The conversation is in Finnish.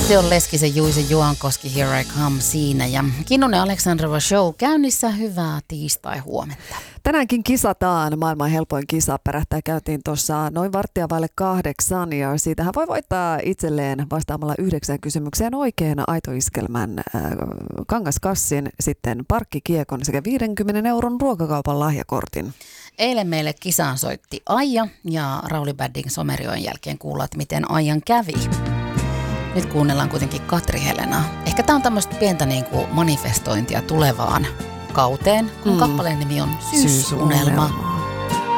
Se on Leskisen Juise Juankoski, Here I Come siinä. Ja Kinnunen Aleksandrova Show käynnissä. Hyvää tiistai-huomenta. Tänäänkin kisataan. Maailman helpoin kisa pärähtää käytiin tuossa noin 7:15 ja siitähän voi voittaa itselleen vastaamalla 9 kysymykseen oikein aitoiskelmän kangaskassin, sitten parkkikiekon sekä 50 € ruokakaupan lahjakortin. Eilen meille kisaan soitti Aija ja Rauli Badding Somerjoen jälkeen kuullaan, miten Aijan kävi. Nyt kuunnellaan kuitenkin Katri Helenaa. Ehkä tämä on tämmöistä pientä niin kuin manifestointia tulevaan kauteen, kun kappaleen nimi on Syysunelma.